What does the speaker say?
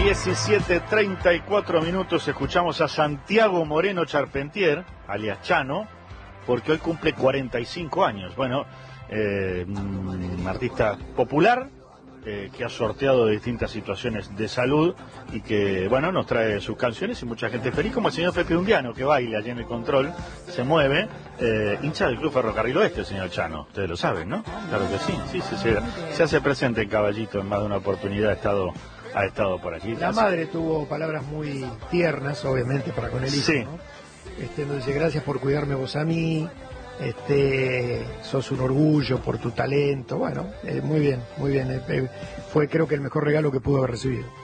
17:34 minutos, escuchamos a Santiago Moreno Charpentier, alias Chano, porque hoy cumple 45 años. Bueno, un artista popular que ha sorteado de distintas situaciones de salud y que, bueno, nos trae sus canciones y mucha gente feliz, como el señor Pepe Undiano, que baila allí en el control, se mueve, hincha del Club Ferrocarril Oeste, el señor Chano. Ustedes lo saben, ¿no? Claro que sí, se hace presente en Caballito en más de una oportunidad, ha estado por aquí. La madre tuvo palabras muy tiernas, obviamente, para con el hijo, sí, ¿no? Nos dice, gracias por cuidarme vos a mí, sos un orgullo por tu talento. Bueno, muy bien, fue creo que el mejor regalo que pudo haber recibido.